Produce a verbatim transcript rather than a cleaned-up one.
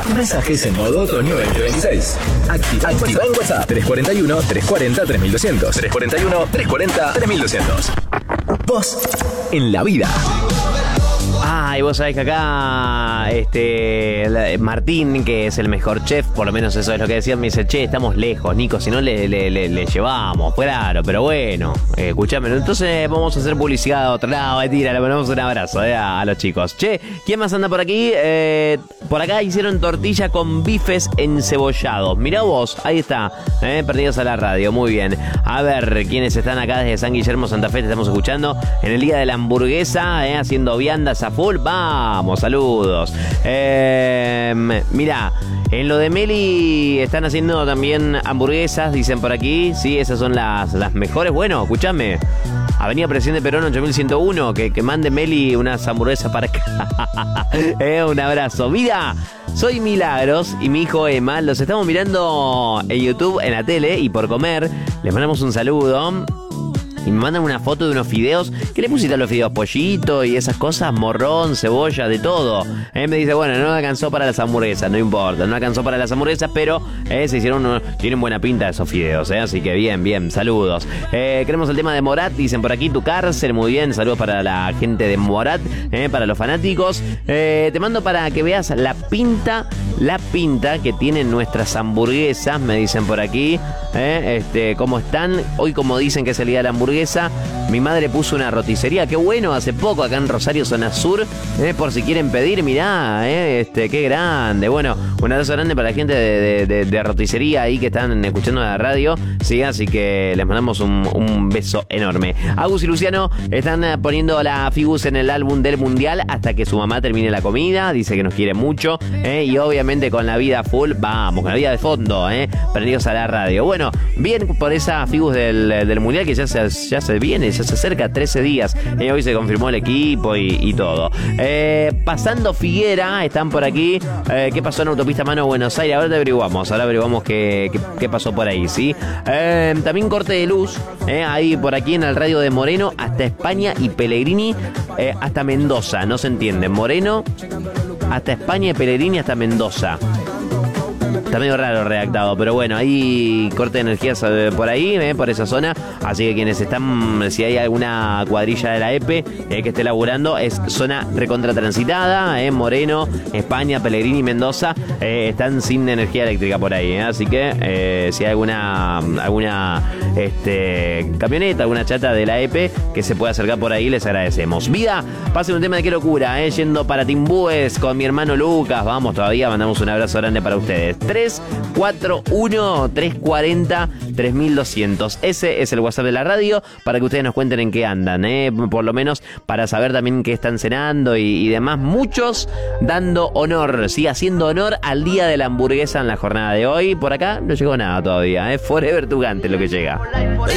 Mensajes en modo Otoño veinte veintiséis. Activa, activa en WhatsApp tres cuatro uno, tres cuatro cero, tres mil doscientos. tres cuatro uno, tres cuatro cero, tres mil doscientos. Vos en la vida. Ah, y vos sabés que acá este Martín, que es el mejor chef, por lo menos eso es lo que decían, me dice, che, estamos lejos, Nico, si no le, le, le, le llevamos, claro, pero bueno, eh, escuchame, entonces vamos a hacer publicidad a otro lado, mentira, le ponemos un abrazo eh, a, a los chicos. Che, ¿quién más anda por aquí? Eh, por acá hicieron tortilla con bifes encebollados, mirá vos, ahí está, eh, perdidos a la radio, muy bien. A ver, ¿quiénes están acá desde San Guillermo, Santa Fe? Te estamos escuchando en el día de la hamburguesa, eh, haciendo viandas a full. Vamos, saludos. Eh, mirá, en lo de Meli están haciendo también hamburguesas, dicen por aquí. Sí, esas son las, las mejores. Bueno, escúchame. Avenida Presidente Perón ocho mil ciento uno. Que, que mande Meli unas hamburguesas para acá. eh, un abrazo. Vida, soy Milagros y mi hijo Emma. Los estamos mirando en YouTube, en la tele, y por comer les mandamos un saludo. Y me mandan una foto de unos fideos. ¿Qué le pusiste a los fideos? Pollito y esas cosas, morrón, cebolla, de todo. Eh, me dice, bueno, no alcanzó para las hamburguesas, no importa, no alcanzó para las hamburguesas, pero eh, se hicieron unos, tienen buena pinta esos fideos, eh, así que bien, bien, saludos. Eh, queremos el tema de Morat, dicen por aquí, tu cárcel, muy bien, saludos para la gente de Morat, eh, para los fanáticos. Eh, te mando para que veas la pinta, la pinta que tienen nuestras hamburguesas, me dicen por aquí, eh, este, cómo están. Hoy, como dicen que es el día de la hamburguesa, mi madre puso una roticería, qué bueno, hace poco acá en Rosario, zona sur, eh, por si quieren pedir, mirá, eh, este, qué grande. Bueno, un abrazo grande para la gente de, de, de, de roticería ahí que están escuchando la radio, sí, así que les mandamos un, un beso enorme. Agus y Luciano están poniendo la Figus en el álbum del Mundial hasta que su mamá termine la comida, dice que nos quiere mucho, eh, y obviamente con la vida full, vamos, con la vida de fondo, eh, prendidos a la radio. Bueno, bien por esa Figus del, del Mundial que ya se ya se viene, ya se acerca, trece días. Eh, hoy se confirmó el equipo y, y todo. Eh, pasando Figuera, están por aquí. Eh, ¿Qué pasó en Autopista Mano Buenos Aires? Ahora te averiguamos, ahora averiguamos qué, qué, qué pasó por ahí, ¿sí? Eh, también corte de luz, eh, ahí por aquí en el radio de Moreno, hasta España y Pellegrini, eh, hasta Mendoza, no se entiende. Moreno, hasta España y Pellegrini, hasta Mendoza. Está medio raro redactado, pero bueno, hay corte de energía por ahí, eh, por esa zona. Así que quienes están, si hay alguna cuadrilla de la E P eh, que esté laburando, es zona recontratransitada, eh, Moreno, España, Pellegrini, Mendoza, eh, están sin energía eléctrica por ahí. Eh, así que eh, si hay alguna alguna este, camioneta, alguna chata de la E P que se pueda acercar por ahí, les agradecemos. Vida, pasen un tema de qué locura, eh, yendo para Timbúes con mi hermano Lucas. Vamos todavía, mandamos un abrazo grande para ustedes. tres cuatro uno, tres cuatro cero, tres mil doscientos. Ese es el WhatsApp de la radio para que ustedes nos cuenten en qué andan, ¿eh? Por lo menos para saber también qué están cenando y, y demás. Muchos dando honor, sí, haciendo honor al día de la hamburguesa en la jornada de hoy. Por acá no llegó nada todavía, ¿eh? Forever Tugante lo que llega.